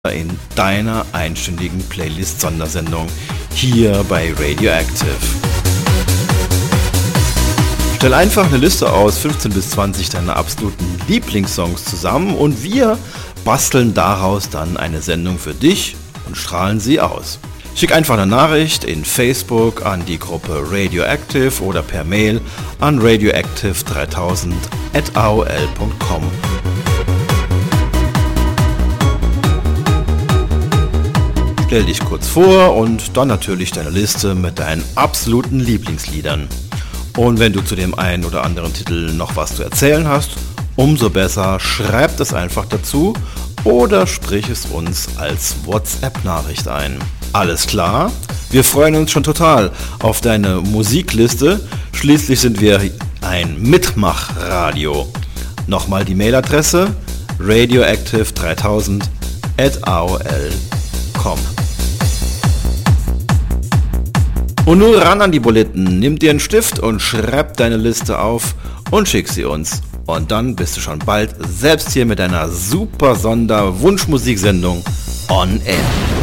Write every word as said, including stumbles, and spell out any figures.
in deiner einstündigen Playlist-Sondersendung hier bei Radioactive. Stell einfach eine Liste aus fünfzehn bis zwanzig deiner absoluten Lieblingssongs zusammen und wir basteln daraus dann eine Sendung für dich und strahlen sie aus. Schick einfach eine Nachricht in Facebook an die Gruppe Radioactive oder per Mail an radioactive dreitausend at a o l punkt com. Stell dich kurz vor und dann natürlich deine Liste mit deinen absoluten Lieblingsliedern. Und wenn du zu dem einen oder anderen Titel noch was zu erzählen hast, umso besser, schreib das einfach dazu oder sprich es uns als WhatsApp-Nachricht ein. Alles klar? Wir freuen uns schon total auf deine Musikliste. Schließlich sind wir ein Mitmachradio. Nochmal die Mailadresse radioactive dreitausend at a o l punkt com. Und nun ran an die Buletten, nimm dir einen Stift und schreib deine Liste auf und schick sie uns. Und dann bist du schon bald selbst hier mit deiner super Sonder-Wunschmusiksendung on air.